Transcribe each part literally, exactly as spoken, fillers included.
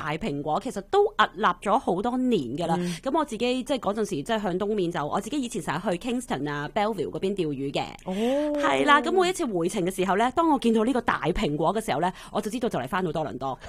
大蘋果其實都屹立咗好多年㗎啦。咁、嗯、我自己即係嗰陣時即係向東面就我自己以前成日去 Kingston 啊 Belleville 嗰邊釣魚嘅。哦，係啦。咁每一次回程嘅時候咧，當我見到呢個大蘋果嘅時候咧，我就知道就嚟翻到多倫多。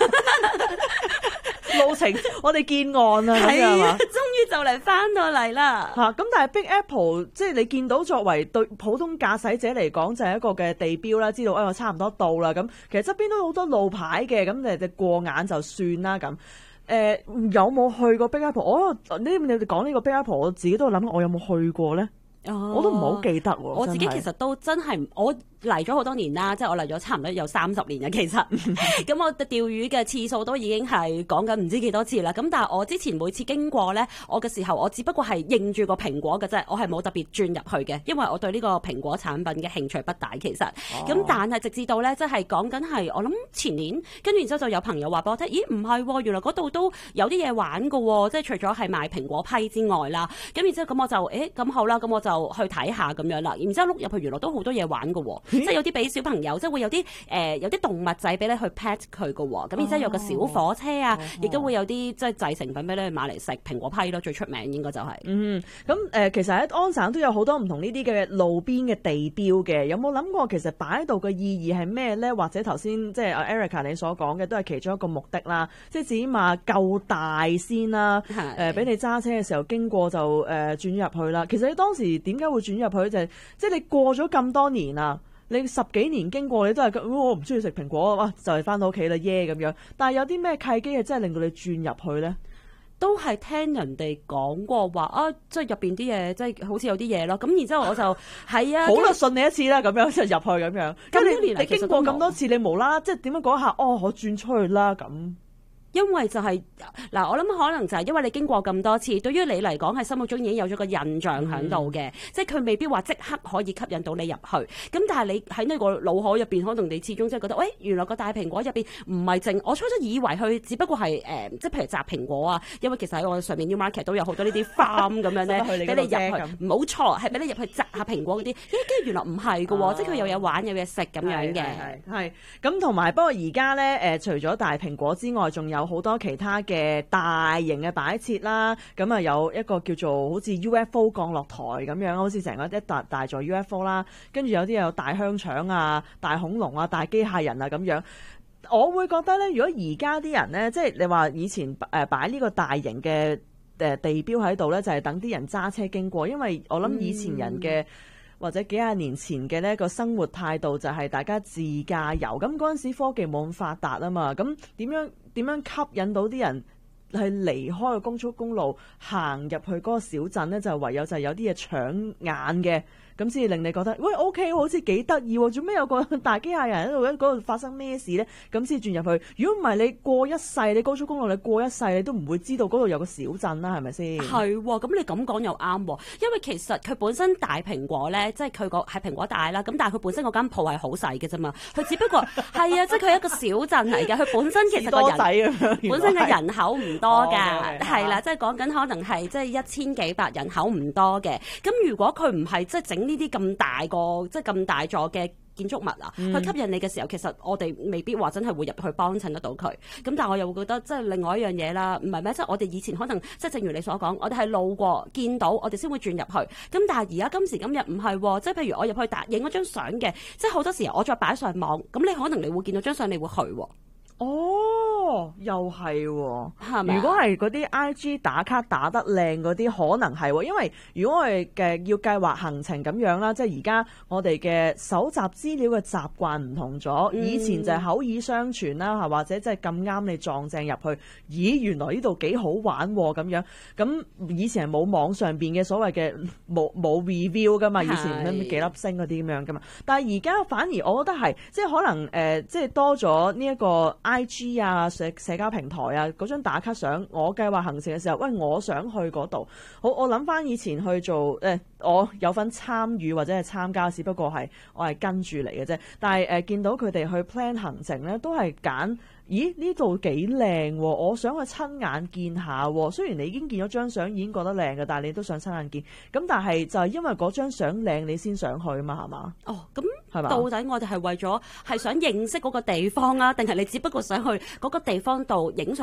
路程我哋見岸啦，係啊， 終於就嚟翻到嚟啦。 嚇、啊！咁但係 Big Apple 即係你見到作為對普通駕駛者嚟講就係一個嘅地標啦，知道啊、哎、我差唔多到啦。咁其實側邊都有好多路牌嘅，咁你哋過眼就算啦。咁誒、呃、有冇去過 Big Apple？我呢你哋講呢個 Big Apple，我自己都諗我有冇去過咧？哦、我都唔好記得喎。 我自己其實都真係我。嚟咗好多年啦，即係我嚟咗差唔多有三十年嘅其實，咁我釣魚嘅次數都已經係講緊唔知幾多次啦。咁但係我之前每次經過咧，我嘅時候我只不過係認住個蘋果嘅啫，我係冇特別轉入去嘅，因為我對呢個蘋果產品嘅興趣不大其實。咁、哦、但係直至到咧，即係講緊係我諗前年，跟住然之後就有朋友話俾我聽，咦唔係喎，原來嗰度都有啲嘢玩㗎喎，即係除咗係賣蘋果批之外啦。咁然之後咁我就誒咁好啦，咁我就去睇下咁樣啦。然之後碌入去原來都好多嘢玩㗎喎。即係有啲俾小朋友，即係會有啲誒、呃、有啲動物仔俾你去 pet 佢嘅喎，咁然之後有個小火車啊，亦、哦、都會有啲即係製成品俾你去買嚟食，蘋果批咯，最出名應該就係、是。嗯， 咁誒、呃、其實喺安省都有好多唔同呢啲嘅路邊嘅地標嘅，有冇諗過其實擺喺度嘅意義係咩咧？或者頭先即係阿 Erica 你所講嘅都係其中一個目的啦，即係至起碼夠大先啦，誒俾、呃、你揸車嘅時候經過就誒、呃、轉入去啦。其實你當時點解會轉入去就係、是、即係你過咗咁多年啊？你十幾年經過，你都係、哦、我唔中意食蘋果，哇就係翻到屋企啦耶咁樣。但係有啲咩契機係真係令到你轉入去咧？ 都係聽人哋講過話啊，即係入邊啲嘢，即係好似有啲嘢咯。咁然之後我就係啊， 好啦，信你一次啦，咁樣就入去咁樣。咁多年嚟你經過咁多次，你無啦啦即係點樣講下？哦，我轉出去啦咁。 因為就係、是、嗱，我諗可能就係因為你經過咁多次，對於你嚟講喺心目中已經有咗個印象喺度嘅，即係佢未必話即刻可以吸引到你入去。咁但係你喺呢個腦海入邊，可能你始終即係覺得，喂，原來個大蘋果入邊唔係淨，我初初以為佢只不過係誒、呃，即係譬如摘蘋果啊，因為其實喺我上面 Newmarket 都有好多呢啲 farm 咁樣咧，俾你入去，冇錯，係俾你入去摘下蘋果嗰啲。咦，跟住原來唔係㗎喎，即係佢又有玩有嘢食咁樣嘅。 係咁同埋，不過而家咧誒，除咗大蘋果之外，仲有好多其他嘅大型嘅擺設啦，咁啊有一個叫做好似 U F O 降落台咁樣，好似成個一大大座 U F O 啦，跟住有啲有大香腸啊、大恐龍啊、大機械人啊咁樣。我會覺得咧，如果而家啲人咧，即係你話以前誒擺呢個大型嘅誒地標喺度咧，就係等啲人揸車經過，因為我諗以前人嘅、嗯。或者幾廿年前嘅呢個生活態度就係大家自駕遊，咁嗰陣時科技冇咁發達啊嘛，咁點樣點樣吸引到啲人係離開個高速公路行入去嗰個小鎮呢？就唯有就係有啲嘢搶眼嘅。咁先至令你覺得，喂 OK 好似幾得意喎，做咩有個大機械人喺度？喺嗰度發生咩事咧？咁先轉入去。如果唔係你過一世，你高速公路你過一世，你都唔會知道嗰度有個小鎮啦，係咪先？ 係喎，咁你咁講又啱喎，因為其實佢本身大蘋果咧，即係佢個係蘋果大啦，咁但係佢本身嗰間鋪係好細嘅啫嘛，佢只不過係啊，即係佢係一個小鎮嚟嘅，佢本身其實個人本身嘅人口唔多㗎，係啦，即係講緊可能係即係一千幾百人口唔多嘅。咁如果佢唔係即係整呢啲咁大個即係咁大座嘅建築物啊，去吸引你嘅時候，其實我哋未必話真係會入去幫襯得到佢。咁但係我又會覺得即係另外一樣嘢啦，唔係咩？即係我哋以前可能即係正如你所講，我哋係路過見到，我哋先會轉入去。咁但係而家今時今日唔係，即係譬如我入去打影嗰張相嘅，即係好多時候我再擺上網，咁你可能你會見到張相，你會去。 哦，又係喎， 係咪？ 如果係嗰啲 I G 打卡打得靚嗰啲，可能係喎，因為如果我哋嘅要計劃行程咁樣啦，即係而家我哋嘅搜集資料嘅習慣唔同咗，嗯、以前就係口耳相傳啦，係或者即係咁啱你撞正入去，咦，原來呢度幾好玩喎咁樣，咁以前係冇網上邊嘅所謂嘅冇冇 review 噶嘛，以前咩幾粒星嗰啲咁樣噶嘛，但係而家反而我覺得係即係可能誒、呃，即係多咗呢一個。I G 啊，社社交平台啊，嗰張打卡相，我計劃行程嘅時候，喂，我想去嗰度。好，我諗翻以前去做，誒、欸，我有份參與或者係參加，只不過係我係跟住嚟嘅啫。但係誒、呃，見到佢哋去 plan 行程咧，都係揀。咦，呢度幾靚喎！我想去親眼見下喎。雖然你已經見咗張相，已經覺得靚嘅，但係你都想親眼見。咁但係就係因為嗰張相靚，你先想去啊嘛，係嘛？ 哦，咁係嘛？到底我哋係為咗係想認識嗰個地方啊，定係你只不過想去嗰個地方度影相？